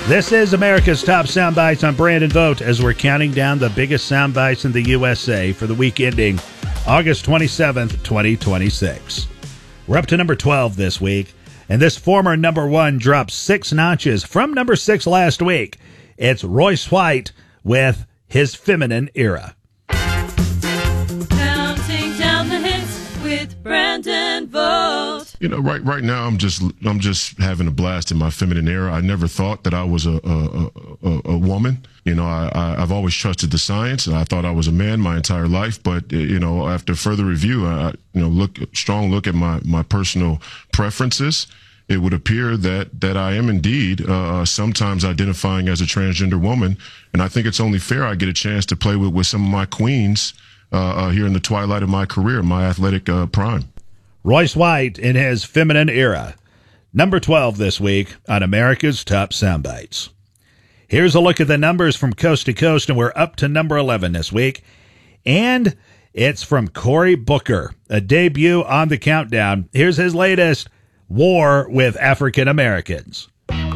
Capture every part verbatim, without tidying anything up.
This is America's Top Soundbites. I'm Brandon Vogt as we're counting down the biggest soundbites in the U S A for the week ending August twenty-seventh, twenty twenty-six. We're up to number twelve this week, and this former number one drops six notches from number six last week. It's Royce White with His Feminine Era. Counting down the hits with Brandon Vogt. You know, right right now I'm just I'm just having a blast in my feminine era. I never thought that I was a a, a, a woman. You know, I, I I've always trusted the science, and I thought I was a man my entire life. But you know, after further review, I you know look strong look at my my personal preferences. It would appear that that I am indeed uh, sometimes identifying as a transgender woman, and I think it's only fair I get a chance to play with with some of my queens uh, uh, here in the twilight of my career, my athletic uh, prime. Royce White in His Feminine Era. Number twelve this week on America's Top Soundbites. Here's a look at the numbers from coast to coast, and we're up to number eleven this week. And it's from Cory Booker, a debut on the countdown. Here's his latest, War with African Americans.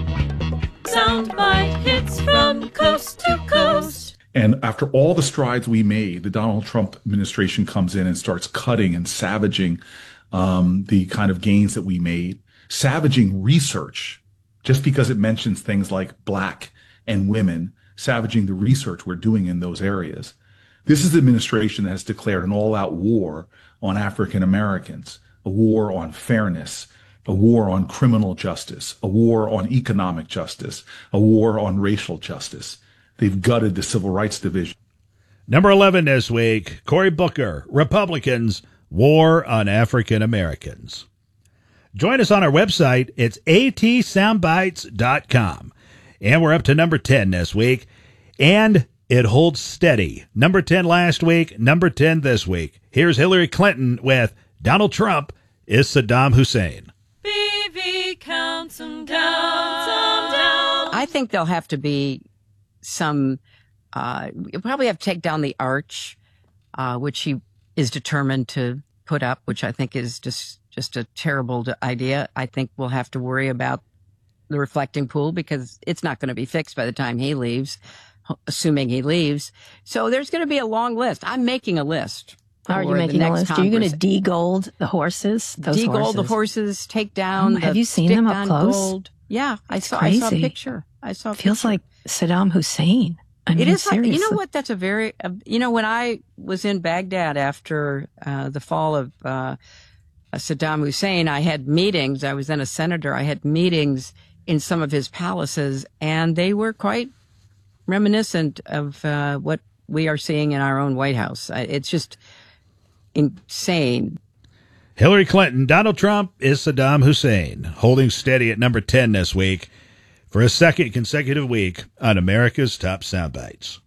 Soundbite hits from coast to coast. And after all the strides we made, the Donald Trump administration comes in and starts cutting and savaging um, the kind of gains that we made, savaging research, just because it mentions things like black and women, savaging the research we're doing in those areas. This is the administration that has declared an all-out war on African Americans, a war on fairness, a war on criminal justice, a war on economic justice, a war on racial justice. They've gutted the Civil Rights Division. Number eleven this week, Cory Booker, Republicans, War on African Americans. Join us on our website. It's A T soundbites dot com. And we're up to number ten this week. And it holds steady. Number ten last week, number ten this week. Here's Hillary Clinton with Donald Trump is Saddam Hussein. B V counts them down, some down. I think there'll have to be some, uh, you'll probably have to take down the arch, uh, which he is determined to put up, which I think is just, just a terrible idea. I think we'll have to worry about the reflecting pool because it's not going to be fixed by the time he leaves, assuming he leaves. So there's going to be a long list. I'm making a list. How are you making a list? Are you going to de-gold the horses? Those de-gold horses. the horses, take down. Um, have the you seen them up close? Gold. Yeah, I it's saw. Crazy. I saw a picture. I saw. A Feels picture. like Saddam Hussein. I mean, it is seriously. like, you know what? That's a very, uh, you know, when I was in Baghdad after uh, the fall of uh, Saddam Hussein, I had meetings. I was then a senator. I had meetings in some of his palaces, and they were quite reminiscent of uh, what we are seeing in our own White House. It's just insane. Hillary Clinton, Donald Trump is Saddam Hussein, holding steady at number ten this week for a second consecutive week on America's Top Soundbites.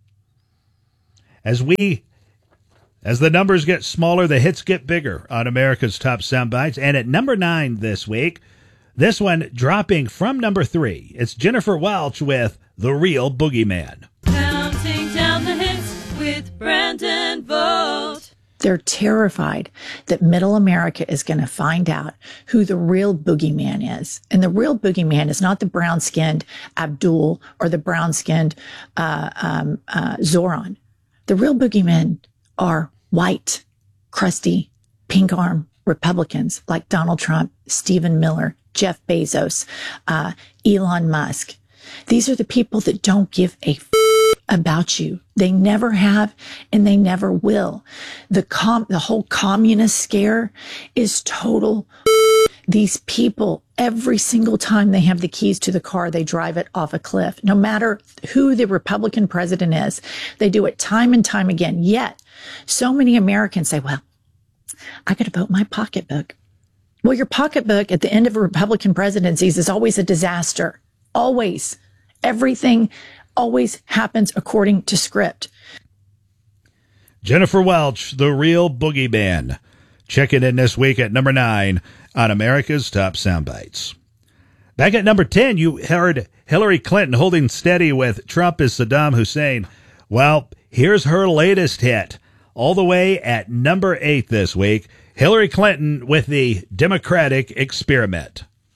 As we, as the numbers get smaller, the hits get bigger on America's Top Soundbites. And at number nine this week, this one dropping from number three, it's Jennifer Welch with The Real Boogeyman. Counting down the hits with Brandon Vogt. They're terrified that middle America is going to find out who the real boogeyman is. And the real boogeyman is not the brown-skinned Abdul or the brown-skinned uh, um, uh, Zoran. The real boogeymen are white, crusty, pink-arm Republicans like Donald Trump, Stephen Miller, Jeff Bezos, uh, Elon Musk. These are the people that don't give a f- about you. They never have, and they never will. The com- the whole communist scare is total. These people, every single time they have the keys to the car, they drive it off a cliff. No matter who the Republican president is, they do it time and time again. Yet, so many Americans say, well, I got to vote my pocketbook. Well, your pocketbook at the end of a Republican presidencies is always a disaster. Always. Everything always happens according to script. Jennifer Welch, The Real Boogeyman. Check it in this week at number nine on America's Top Soundbites. Back at number ten, you heard Hillary Clinton holding steady with Trump is Saddam Hussein. Well, here's her latest hit. All the way at number eight this week, Hillary Clinton with the Democratic Experiment.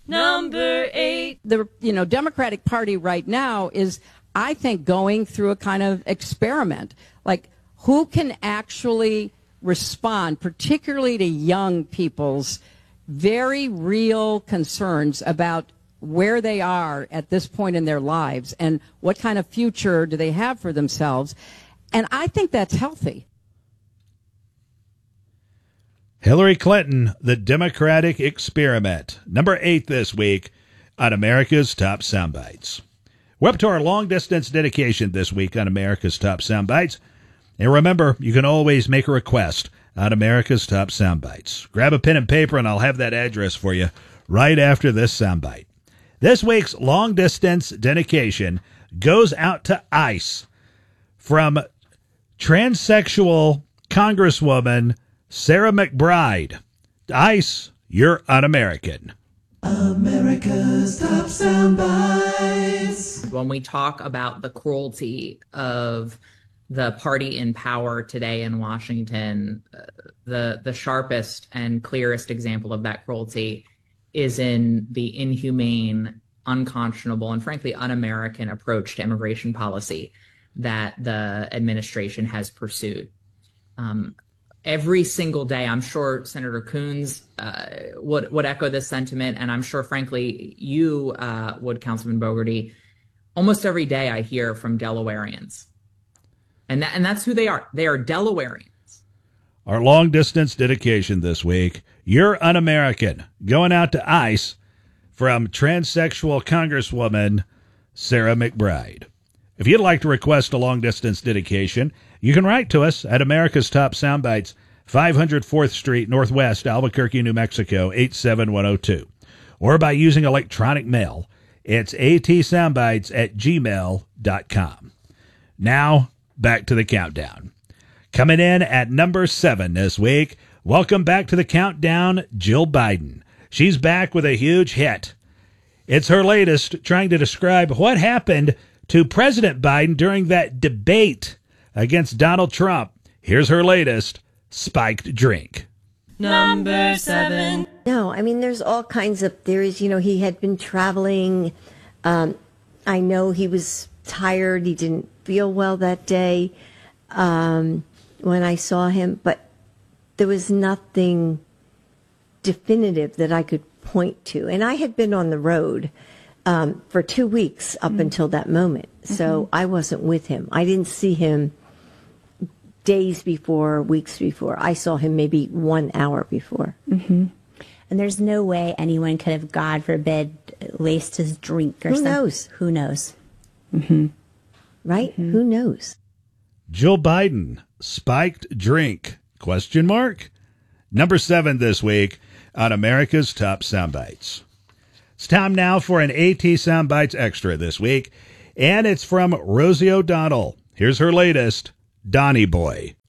Number eight. The, you know, Democratic Party right now is, I think, going through a kind of experiment. Like, who can actually respond, particularly to young people's very real concerns about where they are at this point in their lives and what kind of future do they have for themselves. And I think that's healthy. Hillary Clinton, the Democratic Experiment. Number eight this week on America's Top Soundbites. We're up to our long-distance dedication this week on America's Top Soundbites. And remember, you can always make a request on America's Top Soundbites. Grab a pen and paper, and I'll have that address for you right after this soundbite. This week's long-distance dedication goes out to ICE from transsexual Congresswoman Sarah McBride. ICE, you're un-American. America's Top Soundbites. When we talk about the cruelty of the party in power today in Washington, uh, the the sharpest and clearest example of that cruelty is in the inhumane, unconscionable, and frankly un-American approach to immigration policy that the administration has pursued. Um, every single day, I'm sure Senator Coons uh, would, would echo this sentiment, and I'm sure, frankly, you uh, would, Councilman Bogerty. Almost every day I hear from Delawareans. And, that, and that's who they are. They are Delawareans. Our long-distance dedication this week, you're un-American, going out to ICE from transsexual Congresswoman Sarah McBride. If you'd like to request a long-distance dedication, you can write to us at America's Top Soundbites, five hundred fourth Street, Northwest, Albuquerque, New Mexico, eight seven one oh two. Or by using electronic mail, it's atsoundbites at gmail dot com. Now, back to the countdown. Coming in at number seven this week, welcome back to the countdown, Jill Biden. She's back with a huge hit. It's her latest, trying to describe what happened to President Biden during that debate against Donald Trump. Here's her latest, Spiked Drink. Number seven. No, I mean, there's all kinds of theories. You know, he had been traveling. Um, I know he was tired. He didn't feel well that day um, when I saw him, but there was nothing definitive that I could point to. And I had been on the road um, for two weeks up mm-hmm. until that moment. So mm-hmm. I wasn't with him. I didn't see him days before, weeks before. I saw him maybe one hour before. Mm-hmm. And there's no way anyone could have, God forbid, laced his drink or Who something. knows? Who knows? Mm-hmm. Right? Mm-hmm. Who knows? Jill Biden, spiked drink, question mark? Number seven this week on America's Top Soundbites. It's time now for an AT Soundbites Extra this week, and it's from Rosie O'Donnell. Here's her latest, Donnie Boy.